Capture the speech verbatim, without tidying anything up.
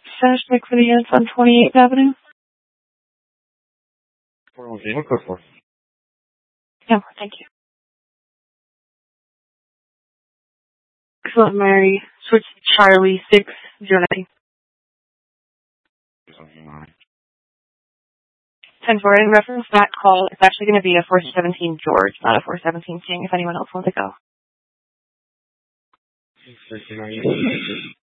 Finished pick for the units on twenty-eighth Avenue. four one zero, code four. Yeah, thank you. Excellent, Mary. Switch Charlie six zero nine. ten four, in reference to that call, it's actually going to be a four seventeen George, not a four seventeen King, if anyone else wants to go. sixteen, are you?